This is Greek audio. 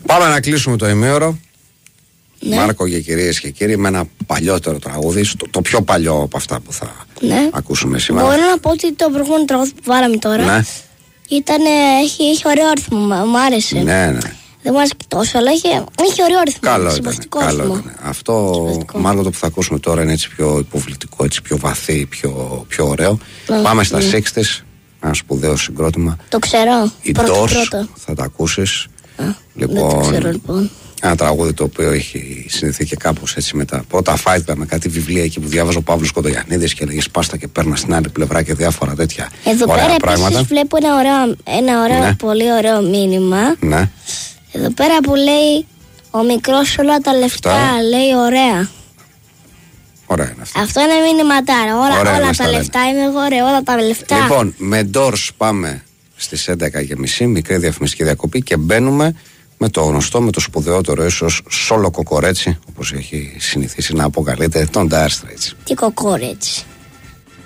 Πάμε να κλείσουμε το ημίωρο. Ναι. Μάρκο και κυρίες και κύριοι, με ένα παλιότερο τραγούδι, το πιο παλιό από αυτά που θα ακούσουμε σήμερα. Μπορώ να πω ότι το προηγούμενο τραγούδι που βάλαμε τώρα έχει ωραίο ρυθμό, μου άρεσε. Ναι. Δεν μου άρεσε και τόσο, αλλά έχει ωραίο ρυθμό. Καλό ήταν. Αυτό, Μάρκο, το που θα ακούσουμε τώρα είναι έτσι πιο υποβλητικό, έτσι πιο βαθύ, πιο ωραίο. Πάμε στα 60's, ένα σπουδαίο συγκρότημα. Το ξέρω. Η Doors, θα τα ακούσεις. Δεν το ξέρω λοιπόν. Ένα τραγούδι το οποίο έχει συνδεθεί και κάπως έτσι με τα πρώτα φάιτ, με κάτι βιβλία εκεί που διάβαζε ο Παύλος Κοντογιαννίδης και έλεγε σπάστα και παίρνα στην άλλη πλευρά και διάφορα τέτοια ωραία πράγματα. Εδώ πέρα βλέπω ένα ωραίο, πολύ ωραίο μήνυμα. Ναι. Εδώ πέρα που λέει ο μικρός όλα τα λεφτά, λέει ωραία. Ωραία είναι αυτό. Αυτό είναι μήνυματάρα. Όλα τα λεφτά είναι ωραία, όλα τα λεφτά. Λοιπόν, με Doors πάμε στις 11:30, μικρή διαφημιστική διακοπή και μπαίνουμε με το γνωστό, με το σπουδαιότερο ίσως σόλο κοκορέτσι, όπως έχει συνηθίσει να αποκαλείται, τον Dire Straits. Τι κοκορέτσι.